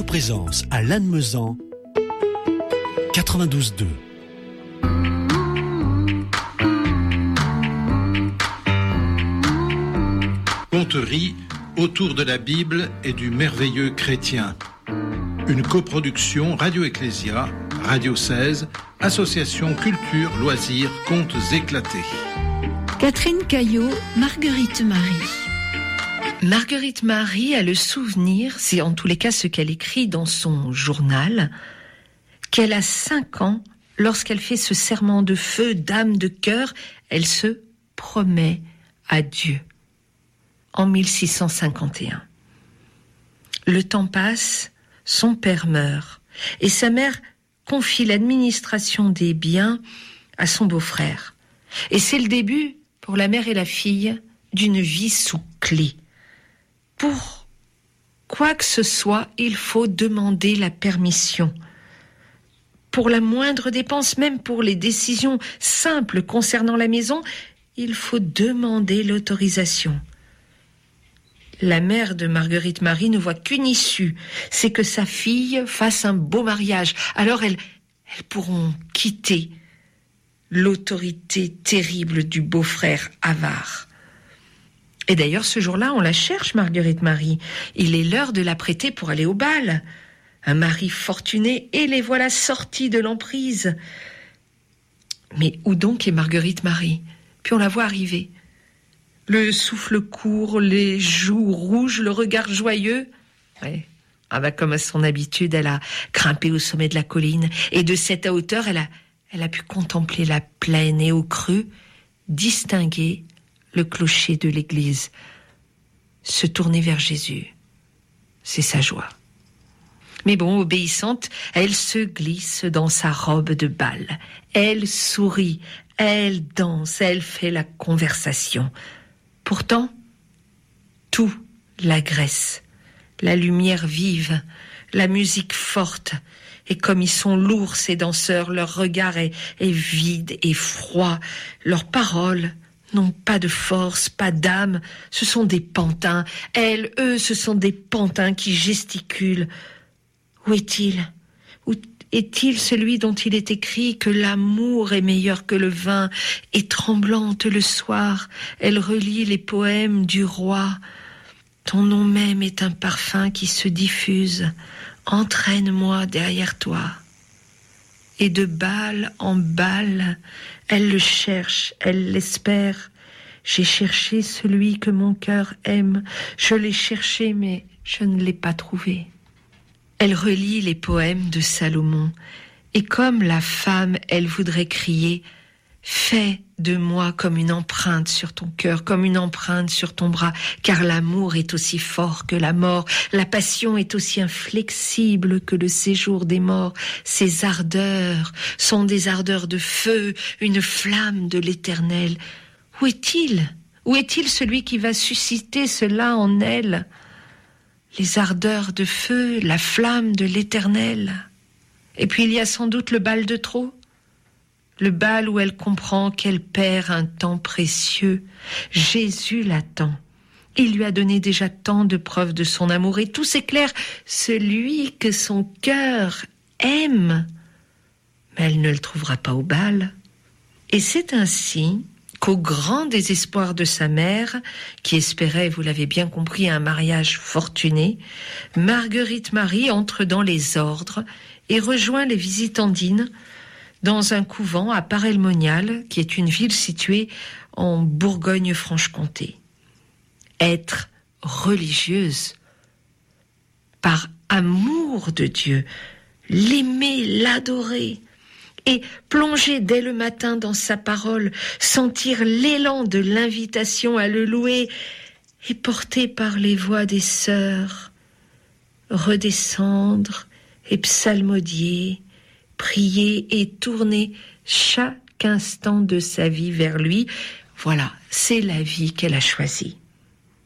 présence à Lannemezan, 92.2. Conterie autour de la Bible et du merveilleux chrétien. Une coproduction Radio Ecclésia, Radio 16, Association Culture, Loisirs, Contes éclatés. Catherine Caillot, Marguerite Marie. Marguerite Marie a le souvenir, c'est en tous les cas ce qu'elle écrit dans son journal, qu'elle a 5 ans, lorsqu'elle fait ce serment de feu d'âme de cœur, elle se promet à Dieu. En 1651. Le temps passe, son père meurt, et sa mère confie l'administration des biens à son beau-frère. Et c'est le début, pour la mère et la fille, d'une vie sous clé. Pour quoi que ce soit, il faut demander la permission. Pour la moindre dépense, même pour les décisions simples concernant la maison, il faut demander l'autorisation. La mère de Marguerite Marie ne voit qu'une issue, c'est que sa fille fasse un beau mariage. Alors elles pourront quitter l'autorité terrible du beau-frère avare. Et d'ailleurs, ce jour-là, on la cherche, Marguerite Marie. Il est l'heure de la prêter pour aller au bal. Un mari fortuné, et les voilà sortis de l'emprise. Mais où donc est Marguerite Marie ? Puis on la voit arriver. Le souffle court, les joues rouges, le regard joyeux. Ouais. Ah bah comme à son habitude, elle a grimpé au sommet de la colline. Et de cette hauteur, elle a pu contempler la plaine et au creux, distinguer le clocher de l'église. Se tourner vers Jésus, c'est sa joie. Mais bon, obéissante, elle se glisse dans sa robe de bal. Elle sourit, elle danse, elle fait la conversation. Pourtant, tout l'agresse. La lumière vive, la musique forte. Et comme ils sont lourds, ces danseurs, leur regard est vide et froid. Leurs paroles n'ont pas de force, pas d'âme. Ce sont des pantins. Eux, ce sont des pantins qui gesticulent. Où est-il ? Où est-il celui dont il est écrit que l'amour est meilleur que le vin, et tremblante le soir, elle relit les poèmes du roi. Ton nom même est un parfum qui se diffuse, entraîne-moi derrière toi. Et de bal en bal, elle le cherche, elle l'espère. J'ai cherché celui que mon cœur aime, je l'ai cherché mais je ne l'ai pas trouvé. Elle relit les poèmes de Salomon, et comme la femme, elle voudrait crier « Fais de moi comme une empreinte sur ton cœur, comme une empreinte sur ton bras, car l'amour est aussi fort que la mort, la passion est aussi inflexible que le séjour des morts. Ces ardeurs sont des ardeurs de feu, une flamme de l'Éternel. Où est-il ? Où est-il celui qui va susciter cela en elle ? Les ardeurs de feu, la flamme de l'Éternel. Et puis il y a sans doute le bal de trop. Le bal où elle comprend qu'elle perd un temps précieux. Jésus l'attend. Il lui a donné déjà tant de preuves de son amour et tout s'éclaire. Celui que son cœur aime. Mais elle ne le trouvera pas au bal. Et c'est ainsi qu'au grand désespoir de sa mère, qui espérait, vous l'avez bien compris, un mariage fortuné, Marguerite Marie entre dans les ordres et rejoint les visitandines dans un couvent à Paray-le-Monial, qui est une ville située en Bourgogne-Franche-Comté. Être religieuse par amour de Dieu, l'aimer, l'adorer, et plonger dès le matin dans sa parole, sentir l'élan de l'invitation à le louer, et porté par les voix des sœurs, redescendre et psalmodier, prier et tourner chaque instant de sa vie vers lui. Voilà, c'est la vie qu'elle a choisie.